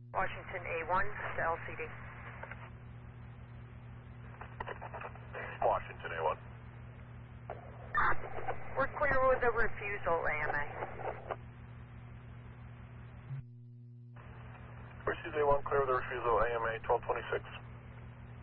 Washington A1 to LCD. Washington A1. We're clear with the refusal, AMA. Receive A1, clear with the refusal, AMA 1226.